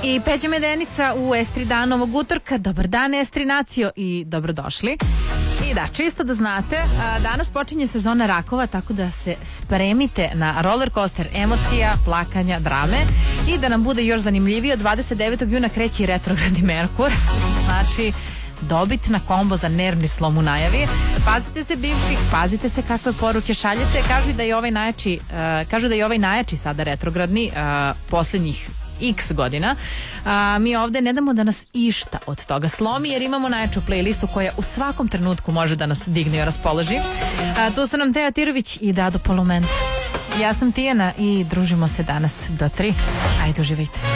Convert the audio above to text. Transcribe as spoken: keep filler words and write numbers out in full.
I Peđa Medenica u Estri dan ovog utorka. Dobar dan, Estri nacio, i dobrodošli. I da, čisto da znate, danas počinje sezona rakova, tako da se spremite na roller coaster emocija, plakanja, drame i da nam bude još zanimljivije. dvadeset devetog juna kreće i retrogradni Merkur, znači dobitna kombo za nervni slom u najavi. Pazite se bivših, pazite se kakve poruke šaljete. Kažu da je ovaj najjači, uh, kažu da je ovaj najjači sada retrogradni uh, posljednjih x godina. A, mi ovde ne damo da nas išta od toga slomi, jer imamo najjaču playlistu koja u svakom trenutku može da nas digne i raspoloži. A, tu su nam Teja Tirović i Dado Polumen. Ja sam Tijana i družimo se danas do tri. Ajde, uživajte.